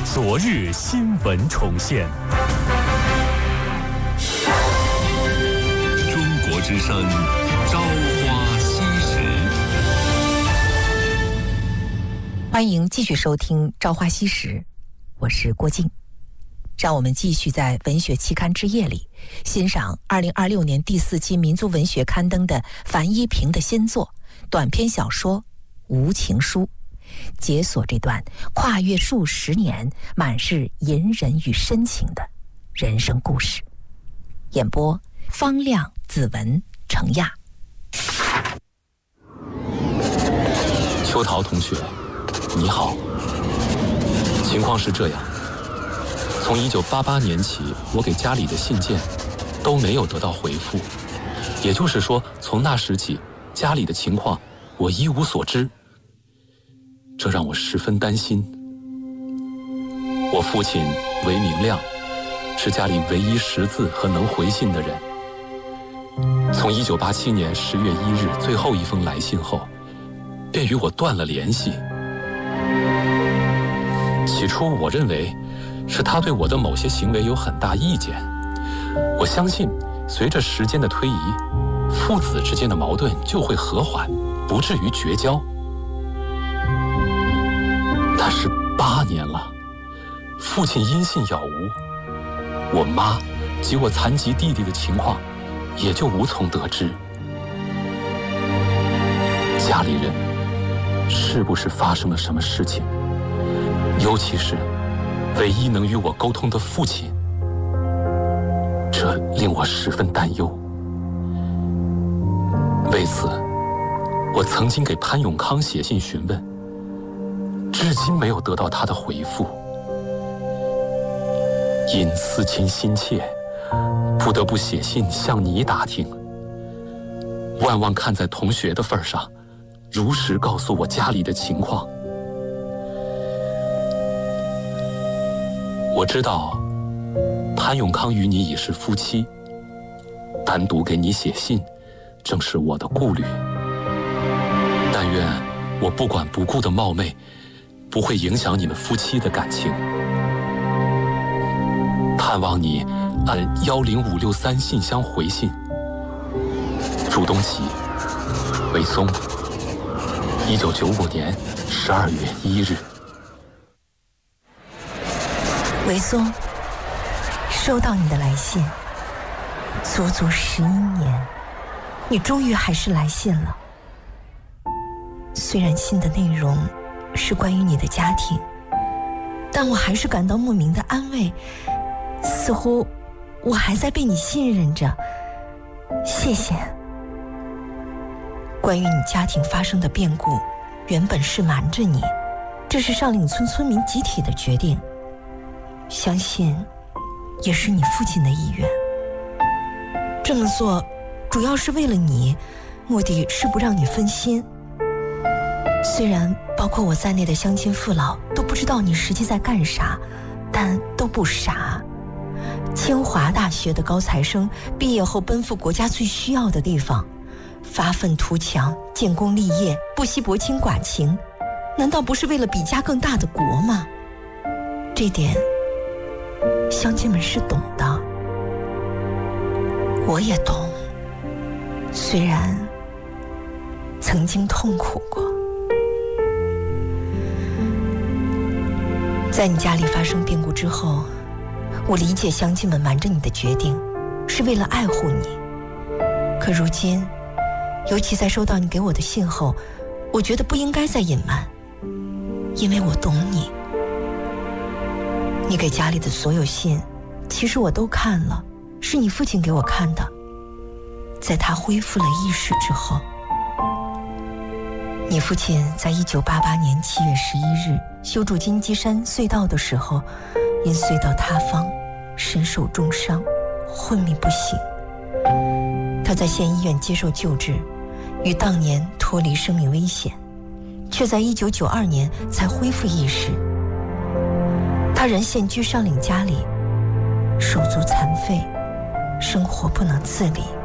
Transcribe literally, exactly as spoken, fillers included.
昨日新闻重现。中国之声，朝花夕拾。 欢迎继续收听《朝花夕拾》，我是郭静。让我们继续在文学期刊之夜里欣赏二零二六年第四期民族文学刊登的樊一平的新作短篇小说《无情书》，解锁这段跨越数十年、满是隐忍与深情的人生故事。演播：方亮、子文、程亚。 秋桃同学，你好。情况是这样，从一九八八年起，我给家里的信件都没有得到回复，也就是说，从那时起，家里的情况我一无所知。这让我十分担心。我父亲韦明亮是家里唯一识字和能回信的人。从一九八七年十月一日最后一封来信后，便与我断了联系。起初我认为是他对我的某些行为有很大意见。我相信随着时间的推移，父子之间的矛盾就会和缓，不至于绝交。但是八年了，父亲音信杳无，我妈及我残疾弟弟的情况也就无从得知。家里人是不是发生了什么事情？尤其是唯一能与我沟通的父亲，这令我十分担忧。为此，我曾经给潘永康写信询问，至今没有得到他的回复。因思亲心切，不得不写信向你打听。万望看在同学的份上，如实告诉我家里的情况。我知道潘永康与你已是夫妻，单独给你写信正是我的顾虑。但愿我不管不顾的冒昧不会影响你们夫妻的感情。盼望你按幺零五六三信箱回信。朱东奇，韦松，一九九五年十二月一日。 韦松，收到你的来信，足足十一年，你终于还是来信了。虽然信的内容是关于你的家庭，但我还是感到莫名的安慰，似乎我还在被你信任着。谢谢。关于你家庭发生的变故，原本是瞒着你，这是上岭村村民集体的决定，相信也是你父亲的意愿。这么做主要是为了你，目的是不让你分心。虽然包括我在内的乡亲父老都不知道你实际在干啥，但都不傻。清华大学的高材生毕业后奔赴国家最需要的地方，发愤图强，建功立业，不惜薄情寡情，难道不是为了比家更大的国吗？这点乡亲们是懂的，我也懂，虽然曾经痛苦过。在你家里发生变故之后，我理解乡亲们瞒着你的决定是为了爱护你，可如今尤其在收到你给我的信后，我觉得不应该再隐瞒，因为我懂你。你给家里的所有信其实我都看了，是你父亲给我看的。在他恢复了意识之后，你父亲在一九八八年七月十一日修筑金鸡山隧道的时候，因隧道塌方身受重伤，昏迷不醒。他在县医院接受救治，于当年脱离生命危险，却在一九九二年才恢复意识。他人现居上岭家里，手足残废，生活不能自理。